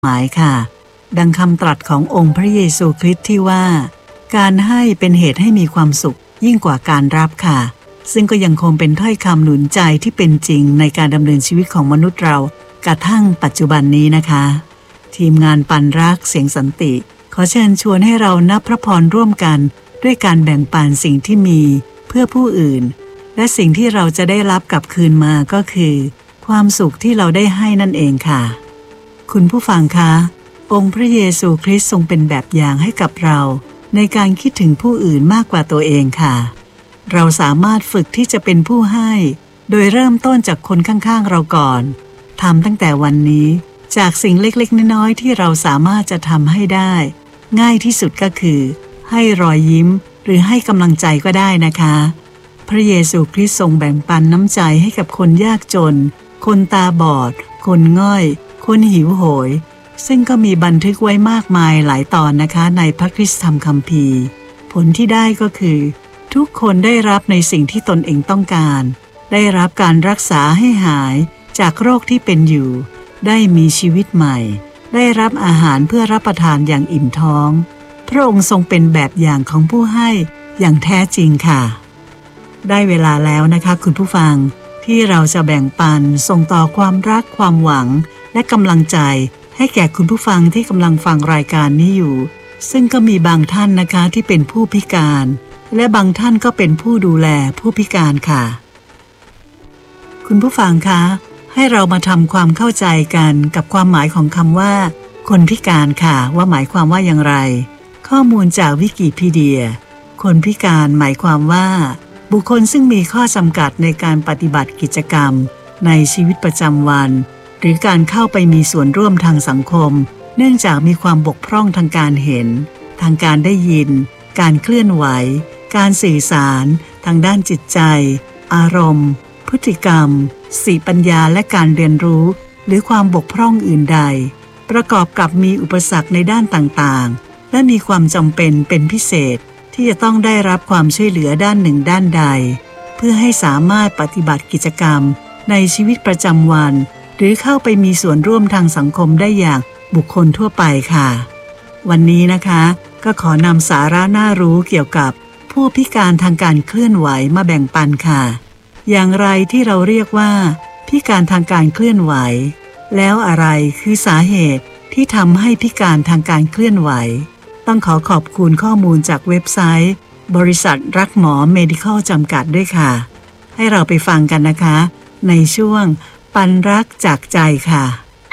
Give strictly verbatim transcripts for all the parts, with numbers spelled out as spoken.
หมายค่ะดังคำตรัสขององค์พระเยซูคริสต์ที่ว่าการให้เป็นเหตุให้มีความสุขยิ่งกว่าการรับค่ะซึ่งก็ยังคงเป็นถ้อยคำหนุนใจที่เป็นจริงในการดำเนินชีวิตของมนุษย์เรากระทั่งปัจจุบันนี้นะคะทีมงานปันรักเสียงสันติขอเชิญชวนให้เรานับพระพรร่วมกันด้วยการแบ่งปันสิ่งที่มีเพื่อผู้อื่นและสิ่งที่เราจะได้รับกลับคืนมาก็คือความสุขที่เราได้ให้นั่นเองค่ะคุณผู้ฟังคะองค์พระเยซูคริสต์ทรงเป็นแบบอย่างให้กับเราในการคิดถึงผู้อื่นมากกว่าตัวเองค่ะเราสามารถฝึกที่จะเป็นผู้ให้โดยเริ่มต้นจากคนข้างๆเราก่อนทำตั้งแต่วันนี้จากสิ่งเล็กๆน้อยๆที่เราสามารถจะทำให้ได้ง่ายที่สุดก็คือให้รอยยิ้มหรือให้กำลังใจก็ได้นะคะพระเยซูคริสต์ทรงแบ่งปันน้ำใจให้กับคนยากจนคนตาบอดคนง่อยคนหิวโหยซึ่งก็มีบันทึกไว้มากมายหลายตอนนะคะในพระคริสตธรรมคัมภีร์ผลที่ได้ก็คือทุกคนได้รับในสิ่งที่ตนเองต้องการได้รับการรักษาให้หายจากโรคที่เป็นอยู่ได้มีชีวิตใหม่ได้รับอาหารเพื่อรับประทานอย่างอิ่มท้องพระองค์ทรงเป็นแบบอย่างของผู้ให้อย่างแท้จริงค่ะได้เวลาแล้วนะคะคุณผู้ฟังที่เราจะแบ่งปันส่งต่อความรักความหวังและกำลังใจให้แก่คุณผู้ฟังที่กำลังฟังรายการนี้อยู่ซึ่งก็มีบางท่านนะคะที่เป็นผู้พิการและบางท่านก็เป็นผู้ดูแลผู้พิการค่ะคุณผู้ฟังคะให้เรามาทำความเข้าใจกันกับความหมายของคำว่าคนพิการค่ะว่าหมายความว่าอย่างไรข้อมูลจากวิกิพีเดียคนพิการหมายความว่าบุคคลซึ่งมีข้อจำกัดในการปฏิบัติกิจกรรมในชีวิตประจำวันหรือการเข้าไปมีส่วนร่วมทางสังคมเนื่องจากมีความบกพร่องทางการเห็นทางการได้ยินการเคลื่อนไหวการสื่อสารทางด้านจิตใจอารมณ์พฤติกรรมสติปัญญาและการเรียนรู้หรือความบกพร่องอื่นใดประกอบกับมีอุปสรรคในด้านต่างๆและมีความจำเป็นเป็นพิเศษที่จะต้องได้รับความช่วยเหลือด้านหนึ่งด้านใดเพื่อให้สามารถปฏิบัติกิจกรรมในชีวิตประจำวันหรือเข้าไปมีส่วนร่วมทางสังคมได้อย่างบุคคลทั่วไปค่ะวันนี้นะคะก็ขอนำสาระน่ารู้เกี่ยวกับผู้พิการทางการเคลื่อนไหวมาแบ่งปันค่ะอย่างไรที่เราเรียกว่าพิการทางการเคลื่อนไหวแล้วอะไรคือสาเหตุที่ทำให้พิการทางการเคลื่อนไหวต้องขอขอบคุณข้อมูลจากเว็บไซต์บริษัทรักหมอเมดิคอลจำกัดด้วยค่ะให้เราไปฟังกันนะคะในช่วงปันรักจากใจค่ะ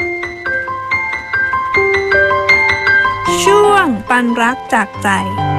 ช่วงปันรักจากใจ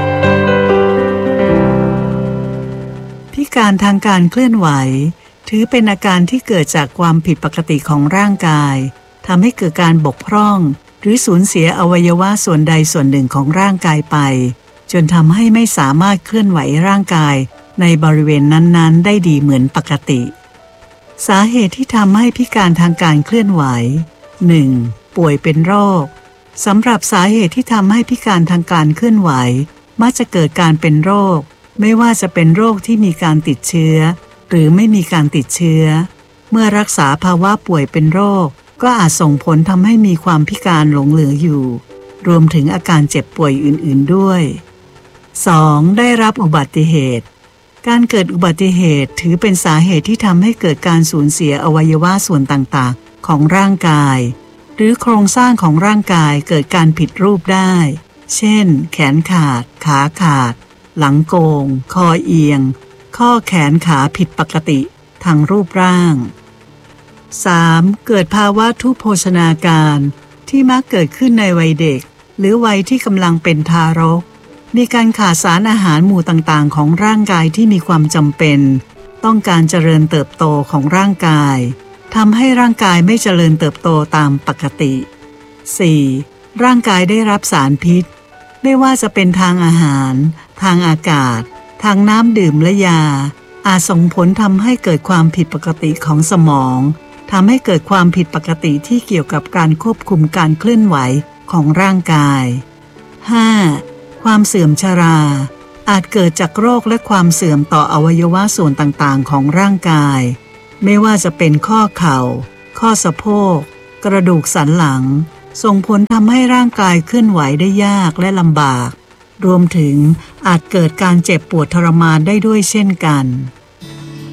พิการทางการเคลื่อนไหวถือเป็นอาการที่เกิดจากความผิดปกติของร่างกายทำให้เกิดการบกพร่องหรือสูญเสียอวัยวะส่วนใดส่วนหนึ่งของร่างกายไปจนทำให้ไม่สามารถเคลื่อนไหวร่างกายในบริเวณนั้นๆได้ดีเหมือนปกติสาเหตุที่ทำให้พิการทางการเคลื่อนไหว หนึ่ง ป่วยเป็นโรคสำหรับสาเหตุที่ทำให้พิการทางการเคลื่อนไหวมักจะเกิดการเป็นโรคไม่ว่าจะเป็นโรคที่มีการติดเชื้อหรือไม่มีการติดเชื้อเมื่อรักษาภาวะป่วยเป็นโรคก็อาจส่งผลทำให้มีความพิการหลงเหลืออยู่รวมถึงอาการเจ็บป่วยอื่นๆด้วย สอง ได้รับอุบัติเหตุการเกิดอุบัติเหตุถือเป็นสาเหตุที่ทำให้เกิดการสูญเสียอวัยวะส่วนต่างๆของร่างกายหรือโครงสร้างของร่างกายเกิดการผิดรูปได้เช่นแขนขาดขาขาดหลังโกงคอเอียงข้อแขนขาผิดปกติทางรูปร่าง สาม เกิดภาวะทุพโภชนาการที่มักเกิดขึ้นในวัยเด็กหรือวัยที่กำลังเป็นทารกมีการขาดสารอาหารหมู่ต่างๆของร่างกายที่มีความจำเป็นต้องการเจริญเติบโตของร่างกายทำให้ร่างกายไม่เจริญเติบโตตามปกติ สี่ ร่างกายได้รับสารพิษไม่ว่าจะเป็นทางอาหารทางอากาศทางน้ำดื่มและยาอาจส่งผลทำให้เกิดความผิดปกติของสมองทำให้เกิดความผิดปกติที่เกี่ยวกับการควบคุมการเคลื่อนไหวของร่างกาย ห้า ความเสื่อมชราอาจเกิดจากโรคและความเสื่อมต่ออวัยวะส่วนต่างๆของร่างกายไม่ว่าจะเป็นข้อเข่าข้อสะโพกกระดูกสันหลังส่งผลทำให้ร่างกายเคลื่อนไหวได้ยากและลำบากรวมถึงอาจเกิดการเจ็บปวดทรมานได้ด้วยเช่นกัน